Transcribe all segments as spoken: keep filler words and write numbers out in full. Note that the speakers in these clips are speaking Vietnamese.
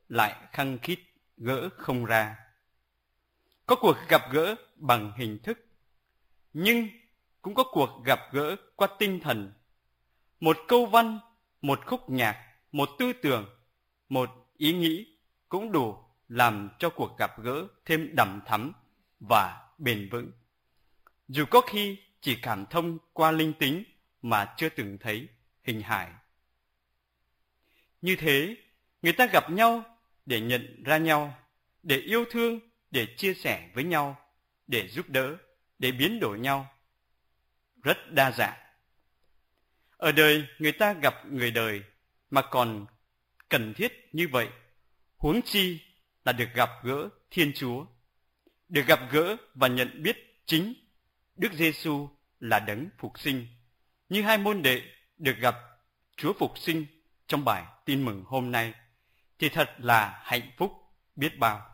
lại khăng khít gỡ không ra. Có cuộc gặp gỡ bằng hình thức, nhưng cũng có cuộc gặp gỡ qua tinh thần. Một câu văn, một khúc nhạc, một tư tưởng, một ý nghĩ cũng đủ làm cho cuộc gặp gỡ thêm đằm thắm và bền vững. Dù có khi chỉ cảm thông qua linh tính mà chưa từng thấy hình hài. Như thế, người ta gặp nhau để nhận ra nhau, để yêu thương, để chia sẻ với nhau, để giúp đỡ, để biến đổi nhau. Rất đa dạng. Ở đời người ta gặp người đời mà còn cần thiết như vậy, huống chi là được gặp gỡ Thiên Chúa, được gặp gỡ và nhận biết chính Đức Giêsu là đấng phục sinh, như hai môn đệ được gặp Chúa phục sinh trong bài tin mừng hôm nay, thì thật là hạnh phúc biết bao.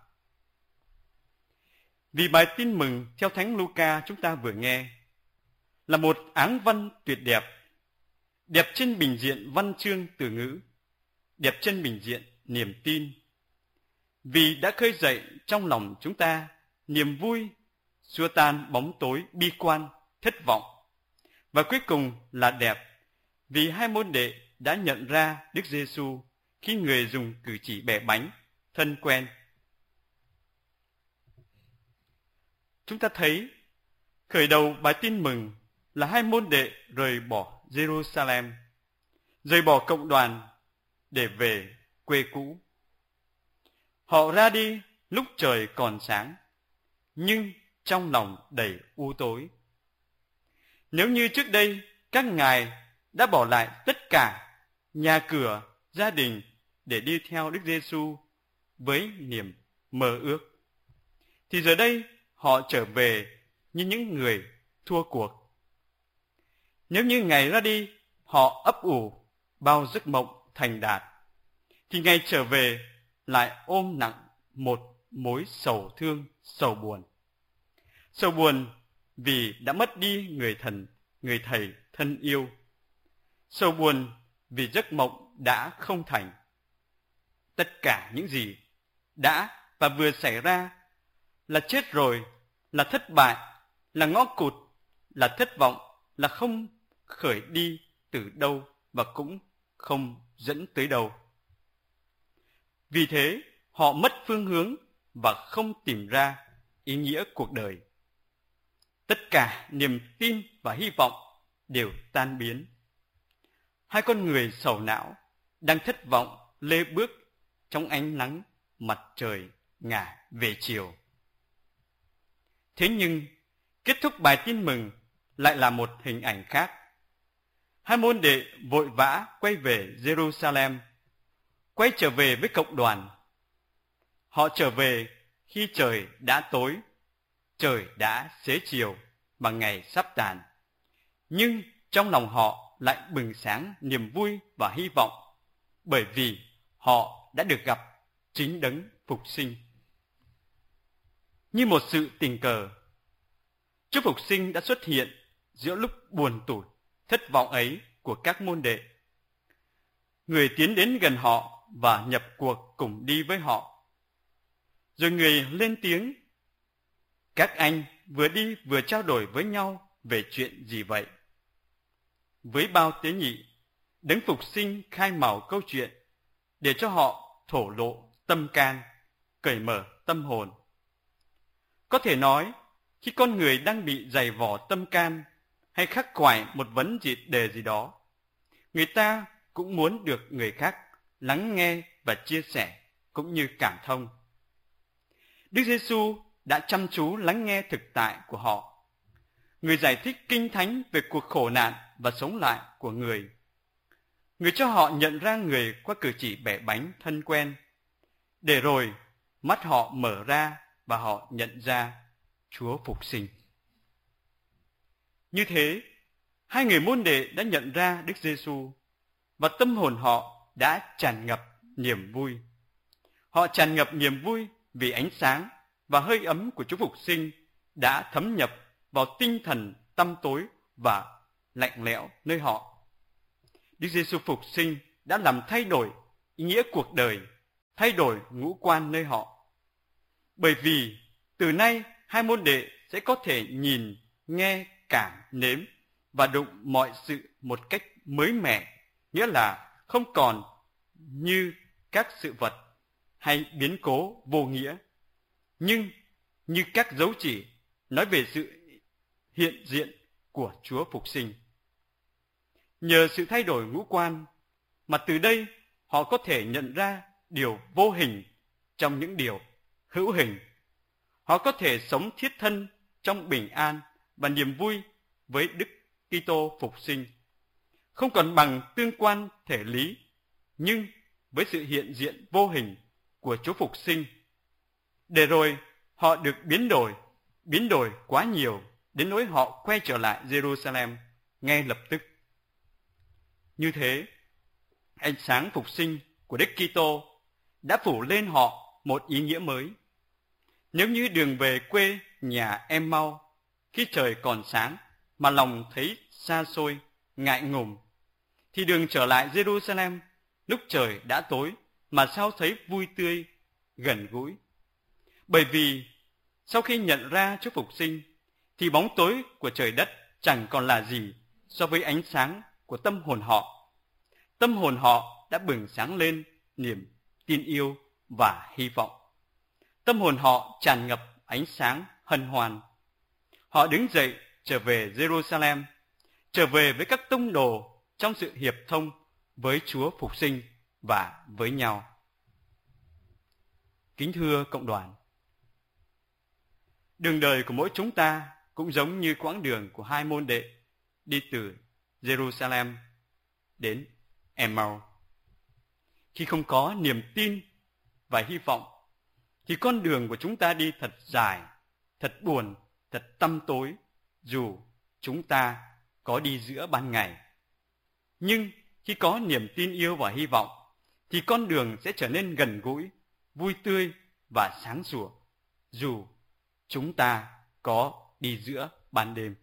Vì bài tin mừng theo Thánh Luca chúng ta vừa nghe là một áng văn tuyệt đẹp, đẹp trên bình diện văn chương từ ngữ, đẹp trên bình diện niềm tin. Vì đã khơi dậy trong lòng chúng ta niềm vui, xua tan bóng tối bi quan, thất vọng. Và cuối cùng là đẹp vì hai môn đệ đã nhận ra Đức Giêsu khi người dùng cử chỉ bẻ bánh, thân quen. Chúng ta thấy khởi đầu bài tin mừng là hai môn đệ rời bỏ Jerusalem, rời bỏ cộng đoàn để về quê cũ. Họ ra đi lúc trời còn sáng, nhưng trong lòng đầy u tối. Nếu như trước đây các ngài đã bỏ lại tất cả nhà cửa, gia đình để đi theo Đức Giêsu với niềm mơ ước, thì giờ đây họ trở về như những người thua cuộc. Nếu như ngày ra đi họ ấp ủ bao giấc mộng thành đạt, thì ngày trở về lại ôm nặng một mối sầu thương, sầu buồn. Sầu buồn vì đã mất đi người thần, người thầy thân yêu. Sầu buồn vì giấc mộng đã không thành. Tất cả những gì đã và vừa xảy ra là chết rồi, là thất bại, là ngõ cụt, là thất vọng, là không khởi đi từ đâu và cũng không dẫn tới đâu. Vì thế, họ mất phương hướng và không tìm ra ý nghĩa cuộc đời. Tất cả niềm tin và hy vọng đều tan biến. Hai con người sầu não đang thất vọng lê bước trong ánh nắng mặt trời ngả về chiều. Thế nhưng, kết thúc bài tin mừng lại là một hình ảnh khác. Hai môn đệ vội vã quay về Jerusalem, quay trở về với cộng đoàn. Họ trở về khi trời đã tối, trời đã xế chiều và ngày sắp tàn. Nhưng trong lòng họ lại bừng sáng niềm vui và hy vọng, bởi vì họ đã được gặp chính đấng phục sinh. Như một sự tình cờ, Chúa phục sinh đã xuất hiện giữa lúc buồn tủi, thất vọng ấy của các môn đệ. Người tiến đến gần họ và nhập cuộc cùng đi với họ. Rồi người lên tiếng: "Các anh vừa đi vừa trao đổi với nhau về chuyện gì vậy?" Với bao tế nhị, đấng phục sinh khai mào câu chuyện để cho họ thổ lộ tâm can, cởi mở tâm hồn. Có thể nói, khi con người đang bị dày vò tâm can hay khắc khoải một vấn đề gì đó, người ta cũng muốn được người khác lắng nghe và chia sẻ cũng như cảm thông. Đức Giêsu đã chăm chú lắng nghe thực tại của họ. Người giải thích kinh thánh về cuộc khổ nạn và sống lại của người. Người cho họ nhận ra người qua cử chỉ bẻ bánh thân quen, để rồi mắt họ mở ra và họ nhận ra Chúa phục sinh. Như thế, hai người môn đệ đã nhận ra Đức Giêsu và tâm hồn họ đã tràn ngập niềm vui. Họ tràn ngập niềm vui vì ánh sáng và hơi ấm của Chúa phục sinh đã thấm nhập vào tinh thần tăm tối và lạnh lẽo nơi họ. Đức Giêsu phục sinh đã làm thay đổi ý nghĩa cuộc đời thay đổi ngũ quan nơi họ. Bởi vì từ nay hai môn đệ sẽ có thể nhìn, nghe, cảm, nếm và đụng mọi sự một cách mới mẻ, nghĩa là không còn như các sự vật hay biến cố vô nghĩa, nhưng như các dấu chỉ nói về sự hiện diện của Chúa Phục Sinh. Nhờ sự thay đổi ngũ quan mà từ đây họ có thể nhận ra điều vô hình trong những điều hữu hình. Họ có thể sống thiết thân trong bình an và niềm vui với Đức Kitô Phục Sinh, không còn bằng tương quan thể lý, nhưng với sự hiện diện vô hình của Chúa Phục Sinh. Để rồi họ được biến đổi, biến đổi quá nhiều đến nỗi họ quay trở lại Jerusalem ngay lập tức. Như thế, ánh sáng phục sinh của Đức Kitô đã phủ lên họ một ý nghĩa mới. Nếu như đường về quê nhà Em-mau khi trời còn sáng mà lòng thấy xa xôi, ngại ngùng, thì đường trở lại Jerusalem lúc trời đã tối mà sao thấy vui tươi, gần gũi. Bởi vì sau khi nhận ra Chúa Phục Sinh, thì bóng tối của trời đất chẳng còn là gì so với ánh sáng của tâm hồn họ. Tâm hồn họ đã bừng sáng lên niềm tin yêu và hy vọng. Tâm hồn họ tràn ngập ánh sáng hân hoan. Họ đứng dậy trở về Jerusalem, trở về với các tông đồ trong sự hiệp thông với Chúa Phục Sinh và với nhau. Kính thưa cộng đoàn, đường đời của mỗi chúng ta cũng giống như quãng đường của hai môn đệ đi từ Jerusalem đến Em-mau. Khi không có niềm tin và hy vọng, thì con đường của chúng ta đi thật dài, thật buồn, thật tăm tối, dù chúng ta có đi giữa ban ngày. Nhưng khi có niềm tin yêu và hy vọng, thì con đường sẽ trở nên gần gũi, vui tươi và sáng sủa, dù chúng ta có đi giữa ban đêm.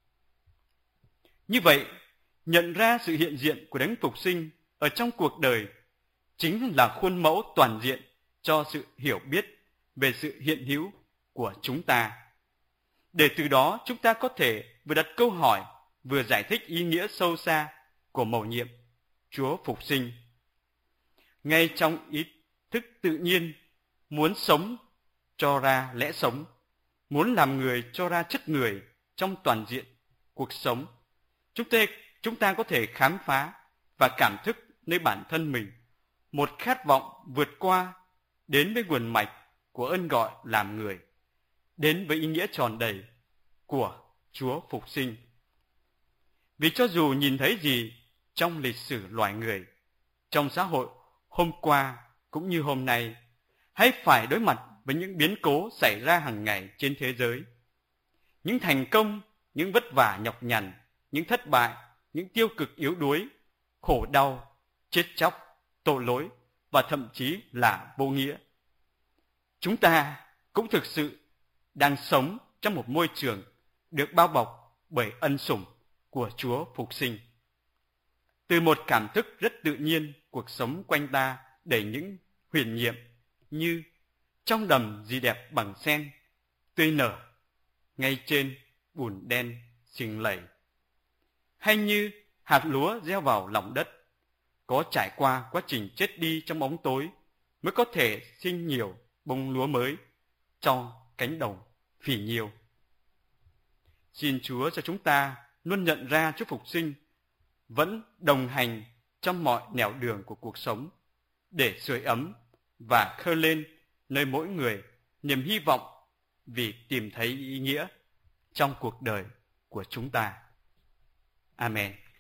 Như vậy, nhận ra sự hiện diện của Đấng Phục Sinh ở trong cuộc đời chính là khuôn mẫu toàn diện cho sự hiểu biết về sự hiện hữu của chúng ta. Để từ đó chúng ta có thể vừa đặt câu hỏi, vừa giải thích ý nghĩa sâu xa của mầu nhiệm Chúa Phục Sinh. Ngay trong ý thức tự nhiên, muốn sống cho ra lẽ sống, muốn làm người cho ra chất người trong toàn diện cuộc sống, chúng ta, chúng ta có thể khám phá và cảm thức nơi bản thân mình một khát vọng vượt qua đến với nguồn mạch của ơn gọi làm người, đến với ý nghĩa tròn đầy của Chúa Phục Sinh. Vì cho dù nhìn thấy gì trong lịch sử loài người, trong xã hội hôm qua cũng như hôm nay, hay phải đối mặt với những biến cố xảy ra hàng ngày trên thế giới, những thành công, những vất vả nhọc nhằn, những thất bại, những tiêu cực yếu đuối, khổ đau, chết chóc, tội lỗi và thậm chí là vô nghĩa, chúng ta cũng thực sự đang sống trong một môi trường được bao bọc bởi ân sủng của Chúa Phục Sinh. Từ một cảm thức rất tự nhiên, cuộc sống quanh ta đầy những huyền nhiệm như trong đầm gì đẹp bằng sen, tươi nở ngay trên bùn đen xình lầy, hay như hạt lúa gieo vào lòng đất, có trải qua quá trình chết đi trong bóng tối mới có thể sinh nhiều bông lúa mới cho cánh đồng phì nhiêu. Xin Chúa cho chúng ta luôn nhận ra Chúa Phục Sinh vẫn đồng hành trong mọi nẻo đường của cuộc sống, để sưởi ấm và khơi lên nơi mỗi người niềm hy vọng vì tìm thấy ý nghĩa trong cuộc đời của chúng ta. Amen.